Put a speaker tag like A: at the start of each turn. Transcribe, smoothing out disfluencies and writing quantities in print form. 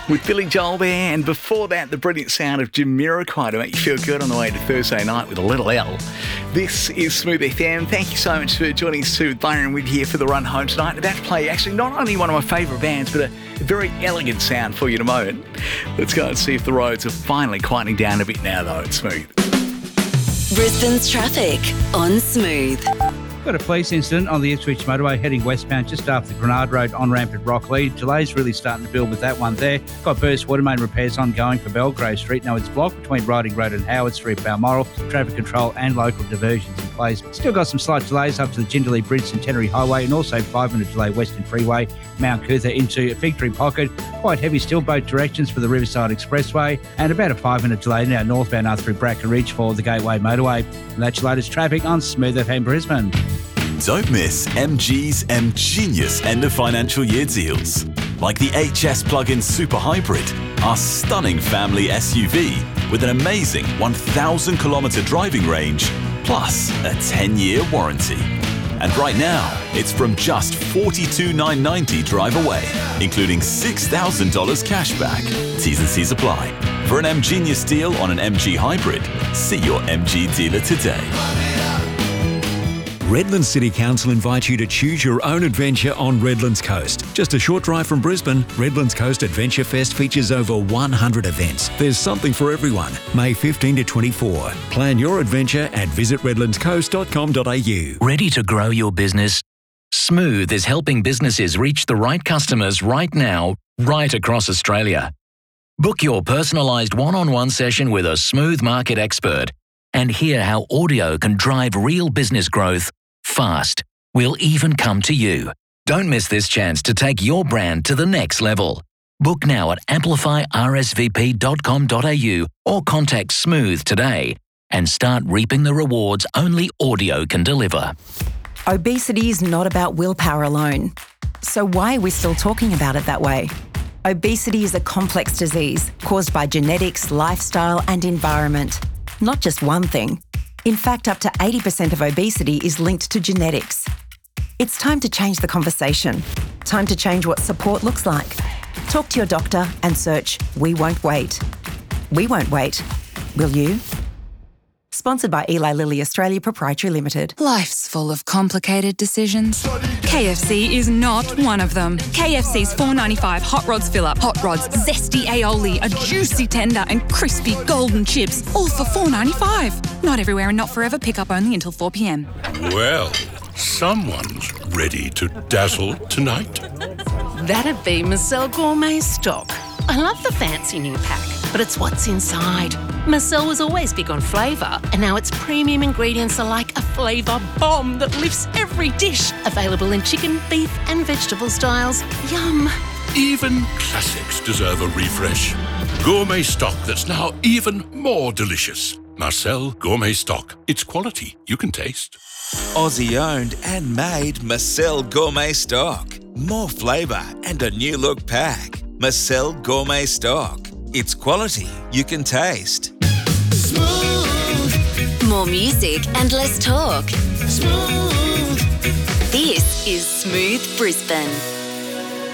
A: with Billy Joel there, and before that, the brilliant sound of Jamiroquai to make you feel good on the way to Thursday night with a little L. This is Smooth FM. Thank you so much for joining us too. Byron with you here for the run home tonight. About to play actually not only one of my favourite bands, but a very elegant sound for you in a moment. Let's go and see if the roads are finally quieting down a bit now, though. It's Smooth.
B: Brisbane's traffic on Smooth.
C: Got a police incident on the Ipswich motorway heading westbound just after the Grenard Road on-ramp at Rockley. Delays really starting to build with that one there. Got burst water main repairs ongoing for Belgrave Street. Now it's blocked between Riding Road and Howard Street, Balmoral. Traffic control and local diversions in place. Still got some slight delays up to the Jindalee Bridge Centenary Highway, and also 5-minute delay Western Freeway, Mount Cootha into Fig Tree Pocket. Quite heavy still both directions for the Riverside Expressway, and about a 5-minute delay now northbound up through Bracken Ridge for the Gateway Motorway. And that's your latest traffic on Smooth FM Brisbane.
D: Don't miss MG's M-Genius end of financial year deals. Like the HS plug-in Super Hybrid, our stunning family SUV with an amazing 1,000 kilometre driving range, plus a 10-year warranty. And right now, it's from just $42,990 drive away, including $6,000 cash back. T's and C's apply. For an M-Genius deal on an MG Hybrid, see your MG dealer today.
E: Redlands City Council invites you to choose your own adventure on Redlands Coast. Just a short drive from Brisbane, Redlands Coast Adventure Fest features over 100 events. There's something for everyone. May 15 to 24. Plan your adventure at visitredlandscoast.com.au.
F: Ready to grow your business? Smooth is helping businesses reach the right customers right now, right across Australia. Book your personalised one-on-one session with a Smooth market expert and hear how audio can drive real business growth fast. We'll even come to you. Don't miss this chance to take your brand to the next level. Book now at amplifyrsvp.com.au or contact Smooth today and start reaping the rewards only audio can deliver.
G: Obesity is not about willpower alone. So why are we still talking about it that way? Obesity is a complex disease caused by genetics, lifestyle, and environment. Not just one thing. In fact, up to 80% of obesity is linked to genetics. It's time to change the conversation. Time to change what support looks like. Talk to your doctor and search We Won't Wait. We won't wait. Will you? Sponsored by Eli Lilly Australia Proprietary Limited.
H: Life's full of complicated decisions. KFC is not one of them. KFC's $4.95 Hot Rods Fill-Up. Hot Rods, zesty aioli, a juicy tender and crispy golden chips, all for $4.95. Not everywhere and not forever. Pick up only until 4 p.m.
I: Well, someone's ready to dazzle tonight.
J: That'd be Marcel Gourmet Stock. I love the fancy new pack, but it's what's inside. Marcel was always big on flavour, and now its premium ingredients are like a flavour bomb that lifts every dish. Available in chicken, beef and vegetable styles. Yum.
I: Even classics deserve a refresh. Gourmet Stock that's now even more delicious. Marcel Gourmet Stock. It's quality you can taste.
K: Aussie owned and made Marcel Gourmet Stock. More flavour and a new look pack. Marcel Gourmet Stock. It's quality you can taste.
B: Smooth. More music and less talk.
K: Smooth.
B: This is Smooth Brisbane.